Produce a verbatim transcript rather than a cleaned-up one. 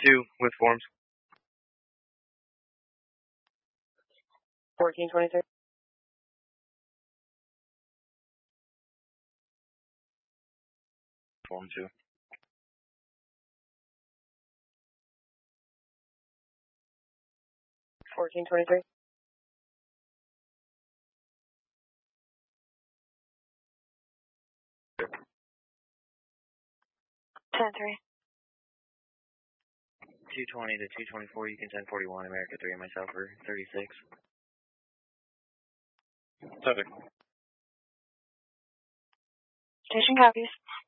Two with forms. fourteen twenty-three. Form two. fourteen twenty-three. ten three. two twenty to two twenty-four, you can send forty-one, America three, and myself for thirty-six. Perfect. Station copies.